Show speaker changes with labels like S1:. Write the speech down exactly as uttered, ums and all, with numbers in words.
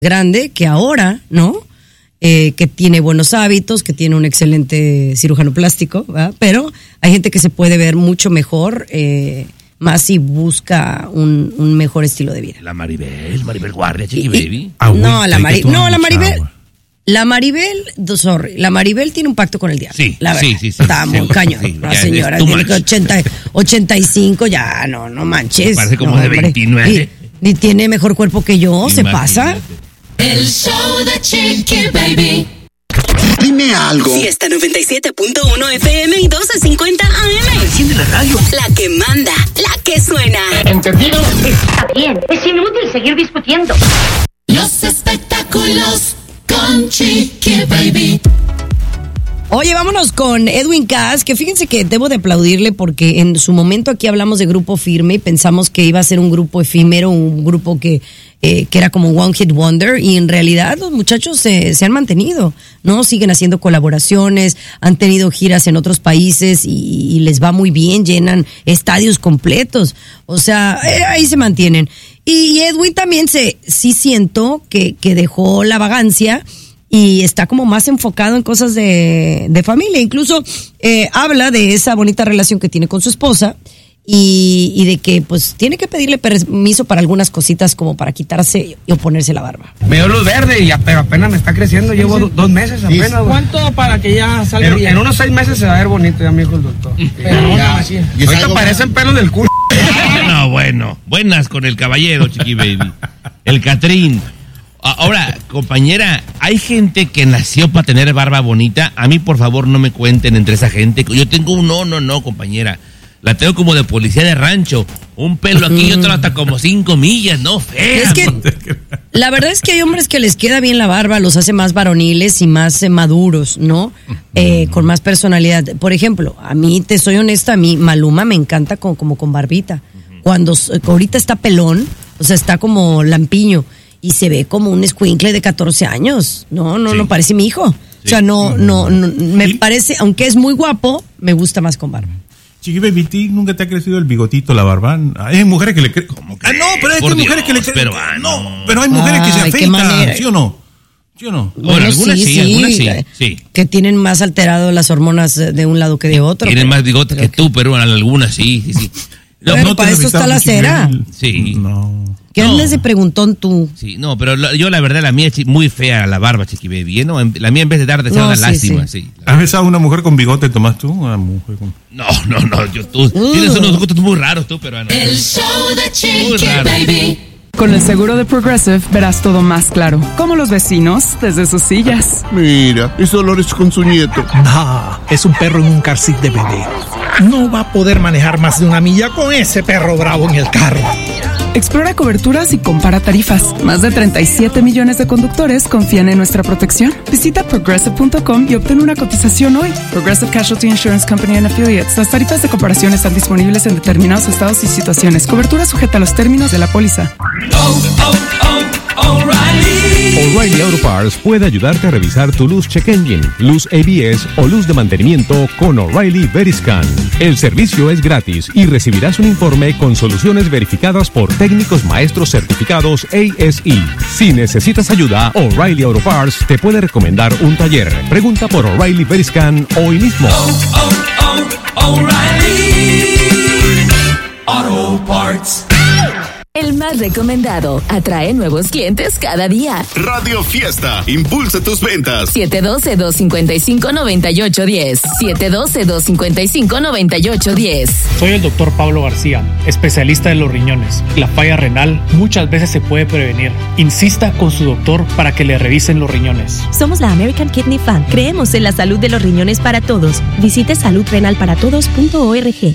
S1: grande que ahora, ¿no? Eh, que tiene buenos hábitos, que tiene un excelente cirujano plástico, ¿verdad? Pero hay gente que se puede ver mucho mejor, eh, más si busca un, un mejor estilo de vida.
S2: La Maribel, Maribel Guardia, Chiqui Baby.
S1: Y, no, la Mari, no, la Maribel, agua. la Maribel, sorry, la Maribel tiene un pacto con el diablo.
S2: Sí,
S1: la verdad.
S2: sí, sí, sí.
S1: Está muy
S2: sí,
S1: cañón.
S2: Sí,
S1: la señora tiene que ochenta, ochenta y cinco, ya, no, no manches.
S2: Parece como
S1: no,
S2: de veintinueve.
S1: Ni, ni tiene mejor cuerpo que yo, Imagínate. ¿Se pasa?
S3: El show de Chiqui Baby.
S4: Dime algo.
S5: Fiesta noventa y siete punto uno F M y doce cincuenta A M.
S4: Enciende la radio.
S5: La que manda, la que suena.
S6: ¿Entendido? Está bien. Es inútil seguir discutiendo.
S3: Los espectáculos con Chiqui Baby.
S1: Oye, vámonos con Edwin Cass, que fíjense que debo de aplaudirle porque en su momento aquí hablamos de Grupo Firme y pensamos que iba a ser un grupo efímero, un grupo que, eh, que era como One Hit Wonder, y en realidad los muchachos se, se han mantenido, ¿no? Siguen haciendo colaboraciones, han tenido giras en otros países y, y les va muy bien, llenan estadios completos, o sea, eh, ahí se mantienen. Y Edwin también se, sí siento que, que dejó la vagancia y está como más enfocado en cosas de, de familia. Incluso eh, habla de esa bonita relación que tiene con su esposa y, y de que pues tiene que pedirle permiso para algunas cositas como para quitarse y ponerse la barba.
S7: Me dio luz verde, y pero apenas me está creciendo. Llevo do, dos meses apenas.
S8: ¿Cuánto para que ya salga
S7: en,
S8: bien?
S7: En unos seis meses se va a ver bonito, ya me dijo el doctor. Pero no, ya, así. Ahorita parecen pelos del culo.
S2: No, bueno. Buenas con el caballero, Chiqui Baby. El Catrín. Ahora, compañera, hay gente que nació para tener barba bonita. A mí, por favor, no me cuenten entre esa gente. Yo tengo un no, no, no, compañera. La tengo como de policía de rancho. Un pelo aquí y otro hasta como cinco millas, ¿no? Fea.
S1: Es que la verdad es que hay hombres que les queda bien la barba, los hace más varoniles y más eh, maduros, ¿no? Eh, con más personalidad. Por ejemplo, a mí, te soy honesta, a mí Maluma me encanta con, como con barbita. Cuando ahorita está pelón, o sea, está como lampiño. Y se ve como un escuincle de catorce años. No, no, sí. no parece mi hijo. Sí. O sea, no, no, no, me ¿Y? parece, aunque es muy guapo, me gusta más con barba.
S9: Chiqui Baby, ¿ti nunca te ha crecido el bigotito, la barba? Hay mujeres que le crecen. Ah, no, pero hay mujeres que le crecen. Pero, ah, no, pero hay mujeres que se afeitan, ¿sí o no? ¿Sí o no?
S2: Bueno, bueno algunas sí, sí, algunas sí, sí.
S1: Que tienen más alterado las hormonas de un lado que de otro.
S2: Tienen pero, más bigote que tú, pero algunas sí, sí, sí.
S1: No, pero no para eso está la cera.
S2: Sí.
S9: No.
S1: ¿Qué
S2: no.
S1: andas de preguntón tú?
S2: Sí, no, pero lo, yo la verdad, la mía es muy fea la barba, Chiqui Baby, ¿eh? No, la mía en vez de dar, desea no, una sí, lástima, sí. sí
S9: ¿Has besado a una mujer con bigote, Tomás, tú? Una mujer con...
S2: No, no, no, yo tú, uh. tienes unos gustos muy raros tú, pero... No.
S3: El show de Chiqui Baby.
S10: Con el seguro de Progressive verás todo más claro, como los vecinos desde sus sillas.
S4: Mira, es Dolores con su nieto.
S8: No, es un perro en un car seat de bebé. No va a poder manejar más de una milla con ese perro bravo en el carro.
S10: Explora coberturas y compara tarifas. Más de treinta y siete millones de conductores confían en nuestra protección. Visita progressive punto com y obtén una cotización hoy. Progressive Casualty Insurance Company and Affiliates. Las tarifas de comparación están disponibles en determinados estados y situaciones. Cobertura sujeta a los términos de la póliza.
S3: Oh, oh, oh, O'Reilly.
S11: O'Reilly Auto Parts puede ayudarte a revisar tu luz check engine, luz A B S o luz de mantenimiento con O'Reilly Veriscan. El servicio es gratis y recibirás un informe con soluciones verificadas por técnicos maestros certificados A S E. Si necesitas ayuda, O'Reilly Auto Parts te puede recomendar un taller. Pregunta por O'Reilly Veriscan hoy mismo.
S3: Oh, oh, oh, O'Reilly Auto Parts.
S12: El más recomendado atrae nuevos clientes cada día.
S4: Radio Fiesta, impulsa tus ventas.
S12: siete uno dos, dos cinco cinco, nueve ocho uno cero. siete uno dos, dos cinco cinco, nueve ocho uno cero.
S13: Soy el doctor Pablo García, especialista de los riñones. La falla renal muchas veces se puede prevenir. Insista con su doctor para que le revisen los riñones.
S14: Somos la American Kidney Fund. Creemos en la salud de los riñones para todos. Visite salud renal para todos punto org.